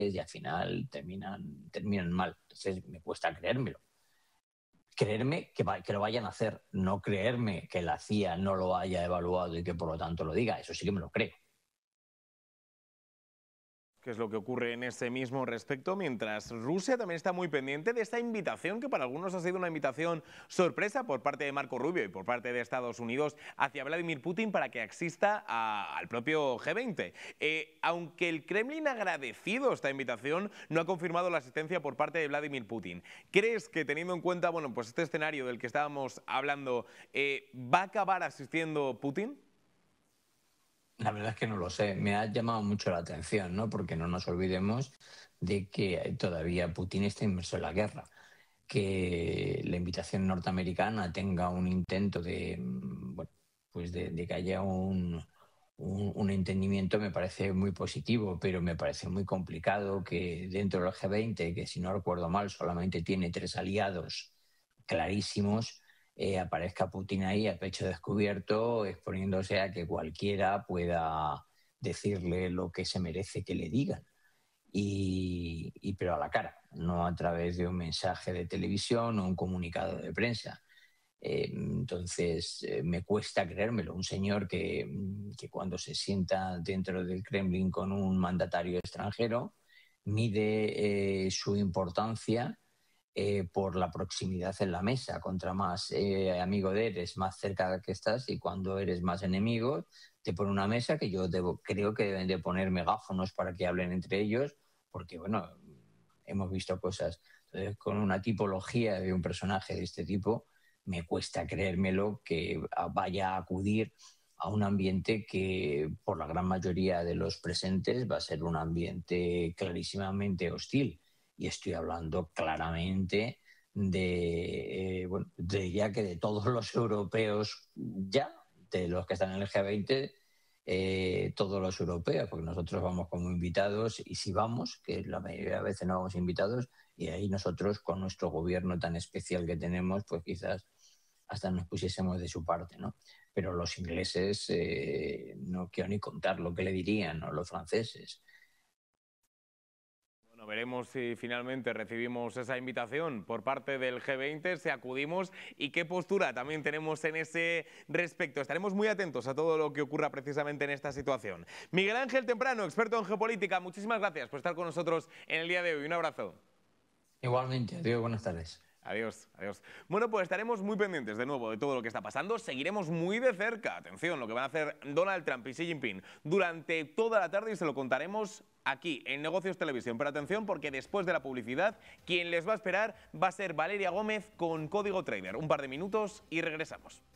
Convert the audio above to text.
y al final terminan mal. Entonces me cuesta creérmelo. Creerme que lo vayan a hacer, no creerme que la CIA no lo haya evaluado y que por lo tanto lo diga. Eso sí que me lo creo. ¿Qué es lo que ocurre en ese mismo respecto? Mientras Rusia también está muy pendiente de esta invitación, que para algunos ha sido una invitación sorpresa por parte de Marco Rubio y por parte de Estados Unidos hacia Vladimir Putin para que asista al propio G20. Aunque el Kremlin ha agradecido esta invitación, no ha confirmado la asistencia por parte de Vladimir Putin. ¿Crees que, teniendo en cuenta pues este escenario del que estábamos hablando, va a acabar asistiendo Putin? La verdad es que no lo sé. Me ha llamado mucho la atención, ¿no? Porque no nos olvidemos de que todavía Putin está inmerso en la guerra. Que la invitación norteamericana tenga un intento de, bueno, pues de que haya un entendimiento me parece muy positivo, pero me parece muy complicado que dentro del G20, que si no recuerdo mal solamente tiene 3 aliados clarísimos, aparezca Putin ahí a pecho descubierto, exponiéndose a que cualquiera pueda decirle lo que se merece que le digan. Pero a la cara, no a través de un mensaje de televisión o un comunicado de prensa. Entonces, me cuesta creérmelo. Un señor que cuando se sienta dentro del Kremlin con un mandatario extranjero, mide su importancia por la proximidad en la mesa. Contra más amigo eres, más cerca que estás, y cuando eres más enemigo, te pone una mesa que creo que deben de poner megáfonos para que hablen entre ellos, porque, bueno, hemos visto cosas. Entonces, con una tipología de un personaje de este tipo, me cuesta creérmelo que vaya a acudir a un ambiente que, por la gran mayoría de los presentes, va a ser un ambiente clarísimamente hostil. Y estoy hablando claramente ya que de todos los europeos, de los que están en el G20, todos los europeos, porque nosotros vamos como invitados, y si vamos, que la mayoría de veces no vamos invitados, y ahí nosotros con nuestro gobierno tan especial que tenemos, pues quizás hasta nos pusiésemos de su parte, ¿no? Pero los ingleses, no quiero ni contar lo que le dirían, o los franceses. Bueno, veremos si finalmente recibimos esa invitación por parte del G20, si acudimos y qué postura también tenemos en ese respecto. Estaremos muy atentos a todo lo que ocurra precisamente en esta situación. Miguel Ángel Temprano, experto en geopolítica, muchísimas gracias por estar con nosotros en el día de hoy. Un abrazo. Igualmente, adiós, buenas tardes. Adiós, adiós. Bueno, pues estaremos muy pendientes de nuevo de todo lo que está pasando. Seguiremos muy de cerca, atención, lo que van a hacer Donald Trump y Xi Jinping durante toda la tarde, y se lo contaremos aquí en Negocios Televisión. Pero atención, porque después de la publicidad, quien les va a esperar va a ser Valeria Gómez con Código Trader. Un par de minutos y regresamos.